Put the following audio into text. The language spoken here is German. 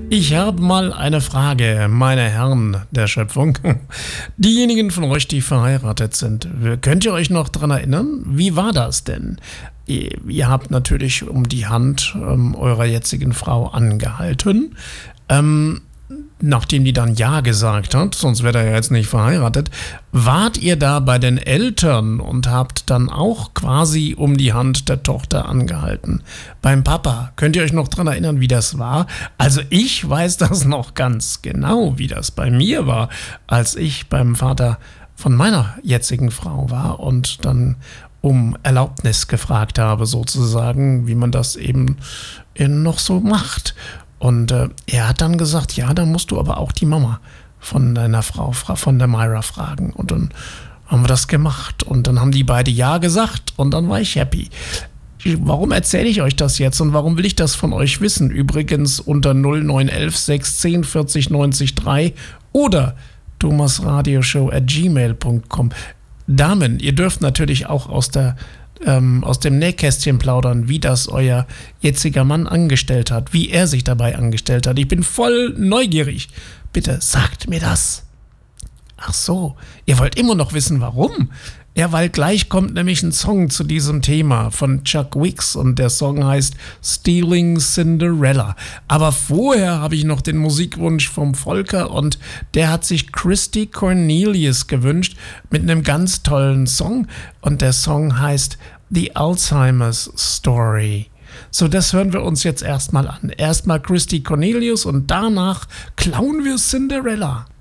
Ich habe mal eine Frage, meine Herren der Schöpfung. Diejenigen von euch, die verheiratet sind, könnt ihr euch noch dran erinnern? Wie war das denn? Ihr habt natürlich um die Hand eurer jetzigen Frau angehalten. Nachdem die dann Ja gesagt hat, sonst wäre er ja jetzt nicht verheiratet, wart ihr da bei den Eltern und habt dann auch quasi um die Hand der Tochter angehalten? Beim Papa, könnt ihr euch noch dran erinnern, wie das war? Also ich weiß das noch ganz genau, wie das bei mir war, als ich beim Vater von meiner jetzigen Frau war und dann um Erlaubnis gefragt habe, sozusagen, wie man das eben noch so macht. Und er hat dann gesagt, ja, dann musst du aber auch die Mama von deiner Frau, von der Myra fragen. Und dann haben wir das gemacht. Und dann haben die beide Ja gesagt und dann war ich happy. Warum erzähle ich euch das jetzt und warum will ich das von euch wissen? Übrigens unter 0911 610 40 90 3 oder thomasradioshow@gmail.com. Damen, ihr dürft natürlich auch aus dem Nähkästchen plaudern, wie das euer jetziger Mann angestellt hat, wie er sich dabei angestellt hat. Ich bin voll neugierig. Bitte sagt mir das. Ach so, ihr wollt immer noch wissen, warum? Ja, weil gleich kommt nämlich ein Song zu diesem Thema von Chuck Wicks und der Song heißt Stealing Cinderella. Aber vorher habe ich noch den Musikwunsch vom Volker und der hat sich Christy Cornelius gewünscht mit einem ganz tollen Song und der Song heißt The Alzheimer's Story. So, das hören wir uns jetzt erstmal an. Erstmal Christy Cornelius und danach klauen wir Cinderella.